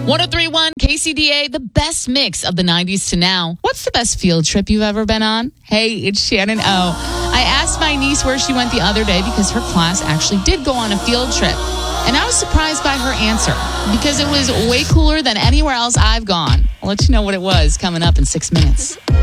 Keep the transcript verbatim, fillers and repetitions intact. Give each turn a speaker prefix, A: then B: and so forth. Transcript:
A: one oh three point one K C D A, the best mix of the nineties to now. What's the best field trip you've ever been on? Hey, it's Shannon O. I asked my niece where she went the other day because her class actually did go on a field trip. And I was surprised by her answer because it was way cooler than anywhere else I've gone. I'll let you know what it was coming up in six minutes.